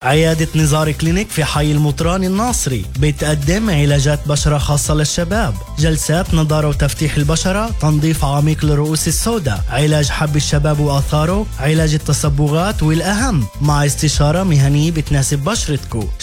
عيادة نزار كلينيك في حي المطران الناصري بتقدم علاجات بشرة خاصة للشباب، جلسات نضارة وتفتيح البشرة، تنظيف عميق للرؤوس السوداء، علاج حب الشباب وآثاره، علاج التصبغات، والأهم مع استشارة مهنية بتناسب بشرتكو.